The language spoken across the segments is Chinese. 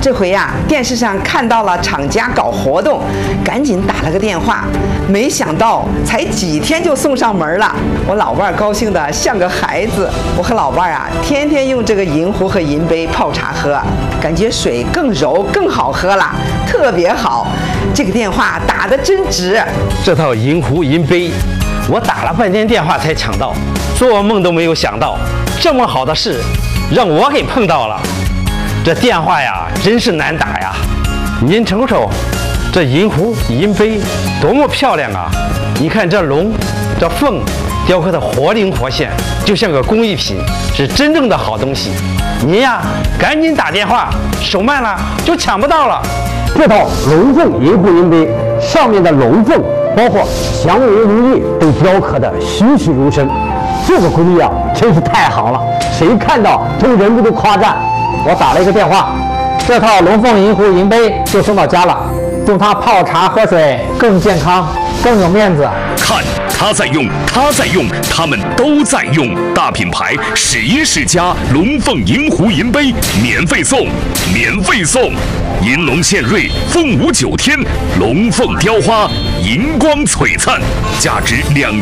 这回呀，电视上看到了厂家搞活动，赶紧打了个电话，没想到才几天就送上门了。我老伴儿高兴得像个孩子。我和老伴儿啊，天天用这个银壶和银杯泡茶喝，感觉水更柔更好喝了，特别好。这个电话打得真值。 这套银壶银杯，我打了半天电话才抢到，做梦都没有想到，这么好的事让我给碰到了。这电话呀，真是难打呀！您瞅瞅，这银壶银杯多么漂亮啊！你看这龙、这凤雕刻的活灵活现，就像个工艺品，是真正的好东西。您呀，赶紧打电话，手慢了就抢不到了。 这套龙凤银壶银杯上面的龙凤，包括祥云如意，都雕刻的栩栩如生。这个工艺啊，真是太好了，谁看到都忍不住夸赞。我打了一个电话，这套龙凤银壶银杯就送到家了，用它泡茶喝水更健康，更有面子。 看，他在用，他在用，他们都在用。大品牌10一世家龙凤银壶银杯免费送，免费送。银龙献瑞，凤舞9天，龙凤雕花，银光璀璨，价值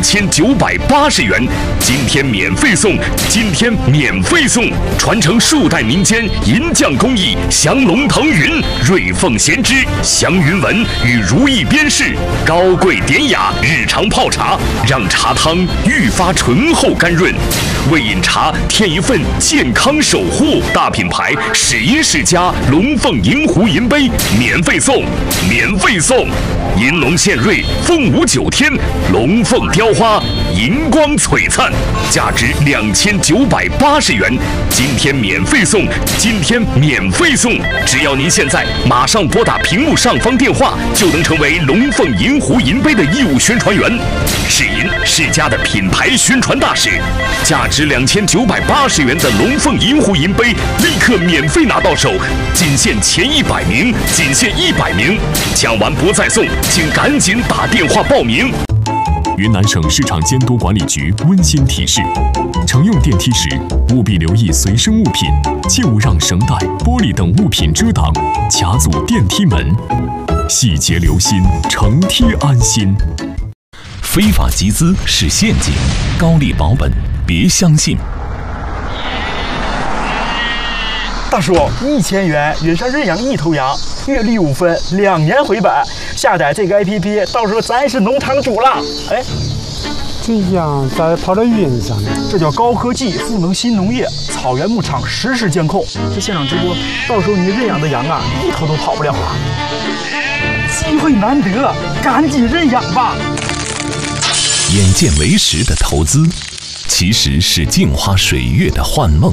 2980元。今天免费送，今天免费送。传承数代民间银匠工艺，降龙腾云，瑞凤衔枝，祥云纹与如意边饰，高贵典雅，日常泡茶，让茶汤愈发醇厚甘润。为饮茶添一份健康守护，大品牌10一世家龙凤银壶银杯免费送，免费送。银龙献瑞，凤舞9天，龙凤雕花，银光璀璨，价值2980元。今天免费送，今天免费送。只要您现在马上拨打屏幕上方电话，就能成为龙凤银壶银杯的义务宣传员。世银世家的品牌宣传大使，价值2980元的龙凤银壶银杯立刻免费拿到手，仅限前100名，仅限100名，抢完不再送，请赶紧打电话报名。 云南省市场监督管理局温馨提示：乘用电梯时，务必留意随身物品，切勿让绳带、玻璃等物品遮挡、卡阻电梯门。细节留心，乘梯安心。 非法集资是陷阱，高利保本别相信。 大叔，1000元约上认养1头羊，月利5分，2年回本。下载这个 APP， 到时候咱是农场主了。哎， 这羊咋跑到云上呢？ 这叫高科技赋能新农业，草原牧场实时监控。这现场直播，到时候你认养的羊啊，1头都跑不了了。机会难得，赶紧认养吧。 眼见为实的投资，其实是镜花水月的幻梦。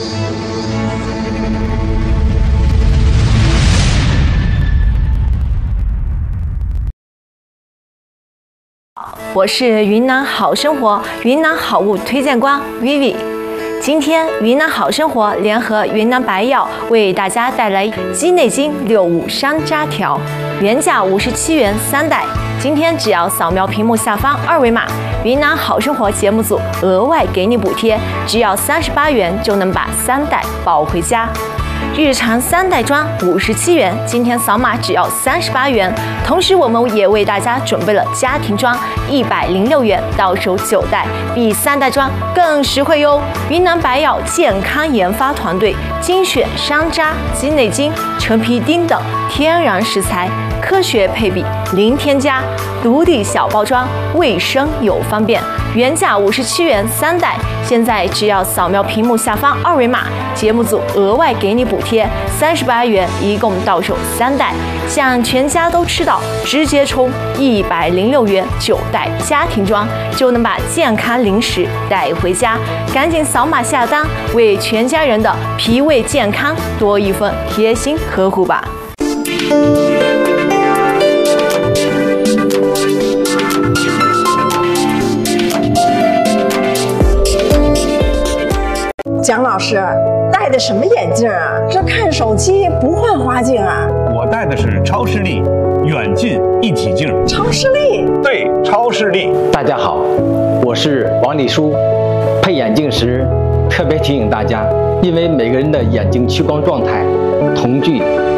我是云南好生活云南好物推荐官 Vivi。今天云南好生活联合云南白药为大家带来鸡内金65山楂条，原价57元3袋，今天只要扫描屏幕下方2维码，云南好生活节目组额外给你补贴，只要38元就能把3袋抱回家。日常3袋装57元，今天扫码只要38元。同时，我们也为大家准备了家庭装106元，到手9袋，比3袋装更实惠哟。云南白药健康研发团队精选山楂、鸡内金、陈皮丁等天然食材，科学配比，零添加，独立小包装，卫生又方便。原价57元3袋，现在只要扫描屏幕下方2维码，节目组额外给你补贴38元，一共到手3袋，想全家都吃到，直接充106元9袋家庭装，就能把健康零食带回家。赶紧扫码下单，为全家人的脾胃健康多一份贴心呵护吧。 蒋老师戴的什么眼镜啊？这看手机不换花镜啊？ 我戴的是超视力远近一体镜。 超视力？ 对，超视力。 大家好，我是王立书。配眼镜时特别提醒大家，因为每个人的眼睛屈光状态、瞳距、